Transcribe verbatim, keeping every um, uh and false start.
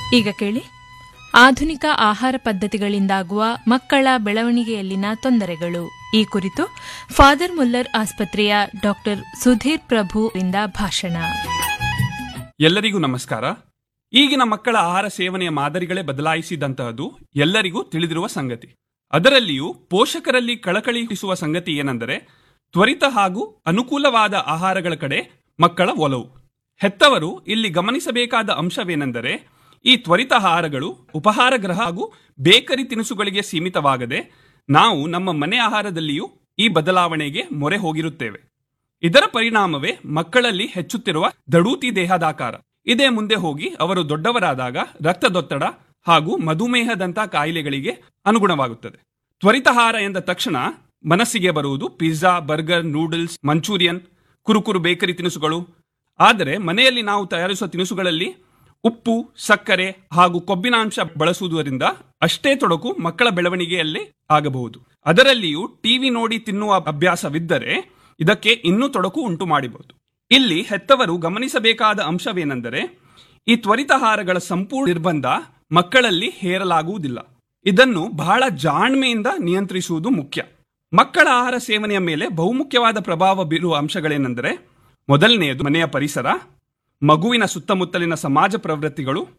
ಈಗ ಕೇಳಿ, ಆಧುನಿಕ ಆಹಾರ ಪದ್ಧತಿಗಳಿಂದಾಗುವ ಮಕ್ಕಳ ಬೆಳವಣಿಗೆಯಲ್ಲಿನ ತೊಂದರೆಗಳು ಈ ಕುರಿತು ಫಾದರ್ ಮುಲ್ಲರ್ ಆಸ್ಪತ್ರೆಯ ಡಾಕ್ಟರ್ ಸುಧೀರ್ ಪ್ರಭು ಇಂದ ಭಾಷಣ. ಎಲ್ಲರಿಗೂ ನಮಸ್ಕಾರ. ಈಗಿನ ಮಕ್ಕಳ ಆಹಾರ ಸೇವನೆಯ ಮಾದರಿಗಳೇ ಬದಲಾಯಿಸಿದಂತಹದ್ದು ಎಲ್ಲರಿಗೂ ತಿಳಿದಿರುವ ಸಂಗತಿ. ಅದರಲ್ಲಿಯೂ ಪೋಷಕರಲ್ಲಿ ಕಳಕಳಿಸುವ ಸಂಗತಿ ಏನೆಂದರೆ ತ್ವರಿತ ಹಾಗೂ ಅನುಕೂಲವಾದ ಆಹಾರಗಳ ಕಡೆ ಮಕ್ಕಳ ಒಲವು. ಹೆತ್ತವರು ಇಲ್ಲಿ ಗಮನಿಸಬೇಕಾದ ಅಂಶವೇನೆಂದರೆ ಈ ತ್ವರಿತ ಆಹಾರಗಳು ಉಪಹಾರ ಗೃಹ ಹಾಗೂ ಬೇಕರಿ ತಿನಿಸುಗಳಿಗೆ ಸೀಮಿತವಾಗದೆ ನಾವು ನಮ್ಮ ಮನೆ ಆಹಾರದಲ್ಲಿಯೂ ಈ ಬದಲಾವಣೆಗೆ ಮೊರೆ ಹೋಗಿರುತ್ತೇವೆ. ಇದರ ಪರಿಣಾಮವೇ ಮಕ್ಕಳಲ್ಲಿ ಹೆಚ್ಚುತ್ತಿರುವ ದಡೂತಿ ದೇಹದಾಕಾರ. ಇದೇ ಮುಂದೆ ಹೋಗಿ ಅವರು ದೊಡ್ಡವರಾದಾಗ ರಕ್ತದೊತ್ತಡ ಹಾಗೂ ಮಧುಮೇಹದಂಥ ಕಾಯಿಲೆಗಳಿಗೆ ಅನುಗುಣವಾಗುತ್ತದೆ. ತ್ವರಿತಾಹಾರ ಎಂದ ತಕ್ಷಣ ಮನಸ್ಸಿಗೆ ಬರುವುದು pizza, burger, noodles, manchurian, ಕುರುಕುರು bakery ತಿನಿಸುಗಳು. ಆದರೆ ಮನೆಯಲ್ಲಿ ನಾವು ತಯಾರಿಸುವ ತಿನಿಸುಗಳಲ್ಲಿ ಉಪ್ಪು, ಸಕ್ಕರೆ ಹಾಗೂ ಕೊಬ್ಬಿನಾಂಶ ಬಳಸುವುದರಿಂದ ಅಷ್ಟೇ ತೊಡಕು ಮಕ್ಕಳ ಬೆಳವಣಿಗೆಯಲ್ಲಿ ಆಗಬಹುದು. ಅದರಲ್ಲಿಯೂ ಟಿವಿ ನೋಡಿ ತಿನ್ನುವ ಅಭ್ಯಾಸವಿದ್ದರೆ ಇದಕ್ಕೆ ಇನ್ನೂ ತೊಡಕು ಉಂಟು ಮಾಡಬಹುದು. ಇಲ್ಲಿ ಹೆತ್ತವರು ಗಮನಿಸಬೇಕಾದ ಅಂಶವೇನೆಂದರೆ ಈ ತ್ವರಿತಾಹಾರಗಳ ಸಂಪೂರ್ಣ ನಿರ್ಬಂಧ ಮಕ್ಕಳಲ್ಲಿ ಹೇರಲಾಗುವುದಿಲ್ಲ. ಇದನ್ನು ಬಹಳ ಜಾಣ್ಮೆಯಿಂದ ನಿಯಂತ್ರಿಸುವುದು ಮುಖ್ಯ. ಮಕ್ಕಳ ಆಹಾರ ಸೇವನೆಯ ಮೇಲೆ ಬಹುಮುಖ್ಯವಾದ ಪ್ರಭಾವ ಬೀರುವ ಅಂಶಗಳೇನೆಂದರೆ ಮೊದಲನೆಯದು ಮನೆಯ ಪರಿಸರ, ಮಗುವಿನ ಸುತ್ತಮುತ್ತಲಿನ ಸಮಾಜ ಪ್ರವೃತ್ತಿಗಳು,